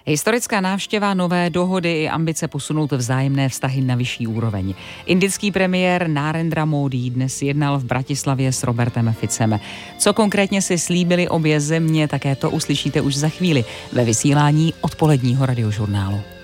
Historická návštěva, nové dohody i ambice posunout vzájemné vztahy na vyšší úroveň. Indický premiér Narendra Modi dnes jednal v Bratislavě s Robertem Ficem. Co konkrétně si slíbili obě země, také to uslyšíte už za chvíli ve vysílání odpoledního radiožurnálu.